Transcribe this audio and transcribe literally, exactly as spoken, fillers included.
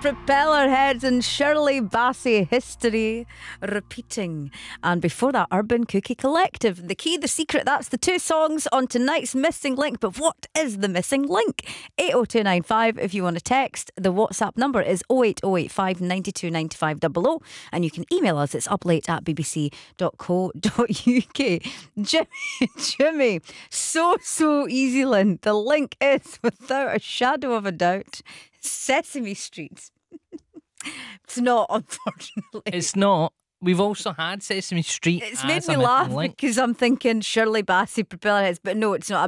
Propellerheads and Shirley Bassey, History Repeating. And before that, Urban Cookie Collective, The Key, The Secret. That's the two songs on tonight's Missing Link. But what is the missing link? eight oh two nine five if you want to text. The WhatsApp number is oh eight oh eight five nine two nine five double oh. And you can email us. It's uplate at b b c dot co dot u k. Jimmy, Jimmy, so, so easy, Lynn. The link is, without a shadow of a doubt, Sesame Street. It's not, unfortunately. It's not. We've also had Sesame Street. It's as made a me laugh link. because I'm thinking Shirley Bassey, Propellerheads, but no, it's not.